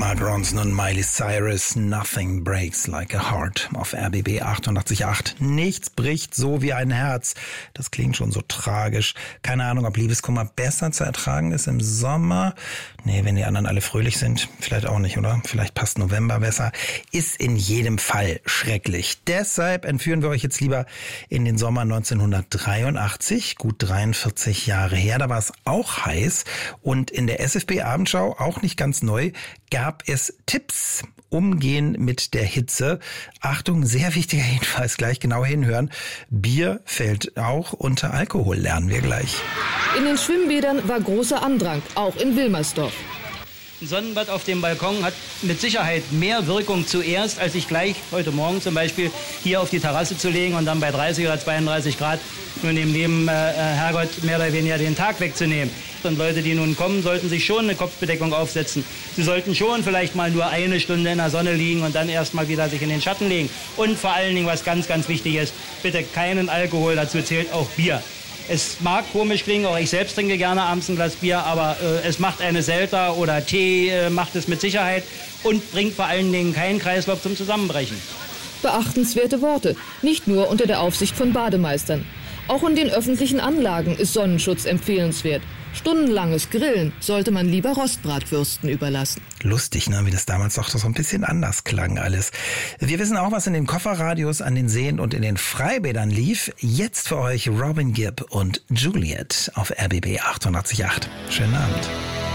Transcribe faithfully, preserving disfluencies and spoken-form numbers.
Mark Ronson und Miley Cyrus, Nothing Breaks Like a Heart auf R B B achtundachtzig Komma acht. Nichts bricht so wie ein Herz. Das klingt schon so tragisch. Keine Ahnung, ob Liebeskummer besser zu ertragen ist im Sommer. Nee, wenn die anderen alle fröhlich sind, vielleicht auch nicht, oder? Vielleicht passt November besser. Ist in jedem Fall schrecklich. Deshalb entführen wir euch jetzt lieber in den Sommer neunzehnhundertdreiundachtzig, gut dreiundvierzig Jahre her. Da war es auch heiß und in der S F B-Abendschau, auch nicht ganz neu, gab es Tipps. Umgehen mit der Hitze. Achtung, sehr wichtiger Hinweis, gleich genau hinhören. Bier fällt auch unter Alkohol, lernen wir gleich. In den Schwimmbädern war großer Andrang, auch in Wilmersdorf. Ein Sonnenbad auf dem Balkon hat mit Sicherheit mehr Wirkung zuerst, als sich gleich heute Morgen zum Beispiel hier auf die Terrasse zu legen und dann bei dreißig oder zweiunddreißig Grad nur neben dem äh, Herrgott mehr oder weniger den Tag wegzunehmen. Und Leute, die nun kommen, sollten sich schon eine Kopfbedeckung aufsetzen. Sie sollten schon vielleicht mal nur eine Stunde in der Sonne liegen und dann erst mal wieder sich in den Schatten legen. Und vor allen Dingen, was ganz, ganz wichtig ist, bitte keinen Alkohol, dazu zählt auch Bier. Es mag komisch klingen, auch ich selbst trinke gerne abends ein Glas Bier, aber äh, es macht eine Selter oder Tee, äh, macht es mit Sicherheit und bringt vor allen Dingen keinen Kreislauf zum Zusammenbrechen. Beachtenswerte Worte, nicht nur unter der Aufsicht von Bademeistern. Auch in den öffentlichen Anlagen ist Sonnenschutz empfehlenswert. Stundenlanges Grillen sollte man lieber Rostbratwürsten überlassen. Lustig, ne, wie das damals doch so ein bisschen anders klang alles. Wir wissen auch, was in den Kofferradios, an den Seen und in den Freibädern lief. Jetzt für euch Robin Gibb und Juliet auf R B B achtundachtzig Komma acht. Schönen Abend.